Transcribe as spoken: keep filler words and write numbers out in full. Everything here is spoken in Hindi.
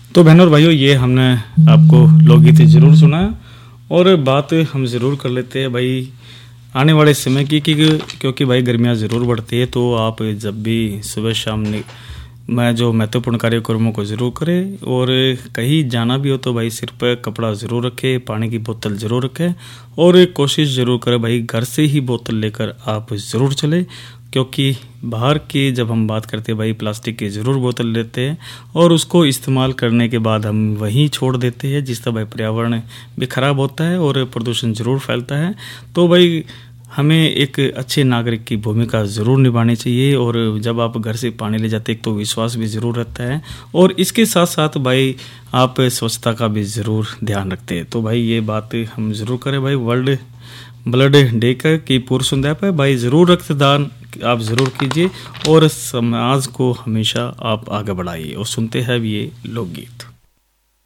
तो बहनों और भाइयों, ये हमने आपको लोकगीत ज़रूर सुना और बात हम ज़रूर कर लेते हैं भाई आने वाले समय की, क्योंकि भाई गर्मियाँ ज़रूर बढ़ती है। तो आप जब भी सुबह शाम मैं जो महत्वपूर्ण कार्यक्रमों को ज़रूर करें और कहीं जाना भी हो तो भाई सिर पर कपड़ा ज़रूर रखें, पानी की बोतल ज़रूर रखें और कोशिश ज़रूर करें भाई घर से ही बोतल लेकर आप ज़रूर चलें, क्योंकि बाहर की जब हम बात करते हैं भाई प्लास्टिक की ज़रूर बोतल लेते हैं और उसको इस्तेमाल करने के बाद हम वहीं छोड़ देते हैं, जिससे भाई पर्यावरण भी ख़राब होता है और प्रदूषण ज़रूर फैलता है। तो भाई हमें एक अच्छे नागरिक की भूमिका ज़रूर निभानी चाहिए और जब आप घर से पानी ले जाते हैं तो विश्वास भी ज़रूर रहता है और इसके साथ साथ भाई आप स्वच्छता का भी ज़रूर ध्यान रखते हैं। तो भाई ये बात हम ज़रूर करें भाई वर्ल्ड ब्लड डे का की पूर्व संध्या पर भाई ज़रूर रक्तदान आप ज़रूर कीजिए और समाज को हमेशा आप आगे बढ़ाइए। और सुनते हैं ये लोकगीत।